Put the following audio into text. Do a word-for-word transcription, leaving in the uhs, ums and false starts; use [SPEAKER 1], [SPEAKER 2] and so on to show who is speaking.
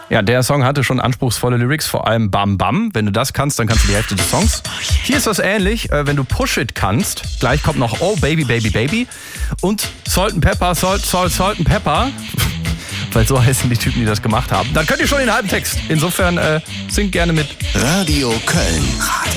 [SPEAKER 1] Ja, der Song hatte schon anspruchsvolle Lyrics, vor allem Bam Bam. Wenn du das kannst, dann kannst du die Hälfte des Songs. Hier ist das ähnlich, wenn du Push It kannst. Gleich kommt noch Oh Baby Baby Baby und Salt and Pepper, Salt, Salt, Salt and Pepper. Weil so heißen die Typen, die das gemacht haben. Dann könnt ihr schon den halben Text. Insofern äh, singt gerne mit.
[SPEAKER 2] Radio Köln. Radio